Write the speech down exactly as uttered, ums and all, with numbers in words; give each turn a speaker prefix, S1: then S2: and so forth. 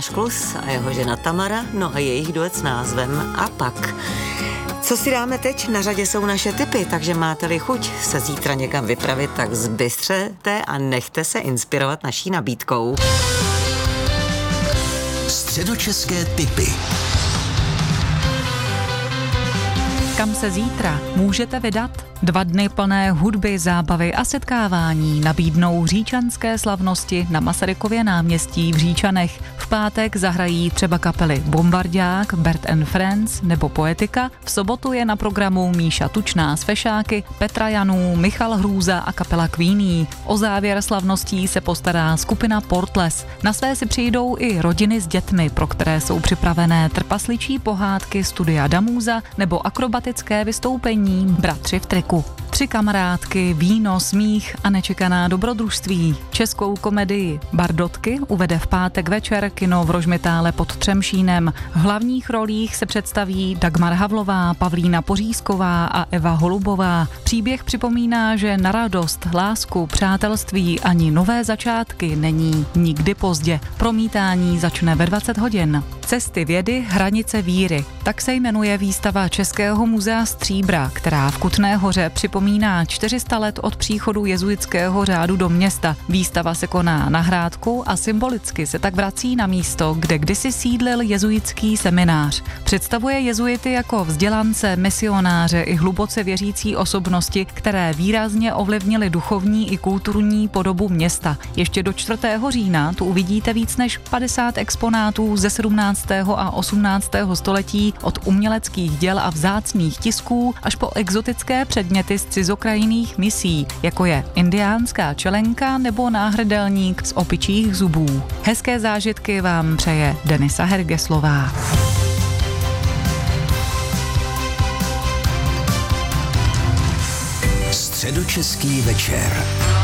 S1: Tomáš Klus a jeho žena Tamara, no a jejich duet s názvem A pak. Co si dáme teď? Na řadě jsou naše tipy, takže máte-li chuť se zítra někam vypravit, tak zbystřete a nechte se inspirovat naší nabídkou.
S2: Středočeské tipy.
S3: Kam se zítra můžete vydat? Dva dny plné hudby, zábavy a setkávání nabídnou říčanské slavnosti na Masarykově náměstí v Říčanech. V pátek zahrají třeba kapely Bombardák, Bert and Friends nebo Poetika. V sobotu je na programu Míša Tučná z Fešáky, Petra Janů, Michal Hrůza a kapela Queenie. O závěr slavností se postará skupina Portles. Na své si přijdou i rodiny s dětmi, pro které jsou připravené trpasličí pohádky Studia Damuza nebo akrobatické vystoupení Bratři v triku. Tři kamarádky, víno, smích a nečekaná dobrodružství. Českou komedii Bardotky uvede v pátek večer kino v Rožmitále pod Třemšínem. V hlavních rolích se představí Dagmar Havlová, Pavlína Pořízková a Eva Holubová. Příběh připomíná, že na radost, lásku, přátelství ani nové začátky není nikdy pozdě. Promítání začne ve dvacet hodin. Cesty vědy, hranice víry. Tak se jmenuje výstava Českého muzea Stříbra, která v Kutné Hoře připomíná čtyři sta let od příchodu jezuitského řádu do města. Výstava se koná na Hrádku a symbolicky se tak vrací na místo, kde kdysi sídlil jezuitský seminář. Představuje jezuity jako vzdělance, misionáře i hluboce věřící osobnosti, které výrazně ovlivnily duchovní i kulturní podobu města. Ještě do čtvrtého října tu uvidíte víc než padesát exponátů ze sedmnáctého a osmnáctého století, od uměleckých děl a vzácných tisků až po exotické předměty z cizokrajinných misí, jako je indiánská čelenka nebo náhrdelník z opičích zubů. Hezké zážitky vám přeje Denisa Hergeslová.
S2: Středočeský večer.